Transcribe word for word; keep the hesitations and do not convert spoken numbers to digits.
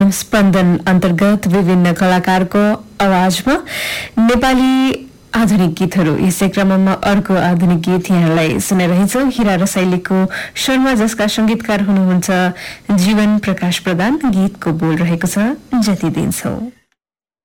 स्पन्दन अन्तर्गत विभिन्न कलाकारको आवाजमा नेपाली आधुनिक गीतहरू। यसै क्रममा अर्को आधुनिक गीत यहाँलाई सुनाइरहेछौँ। हिरा रसाइलीको शर्मा, जसका संगीतकार हुनुहुन्छ जीवन प्रकाश प्रधान। गीतको बोल रहेको छ जति दिन्छौ।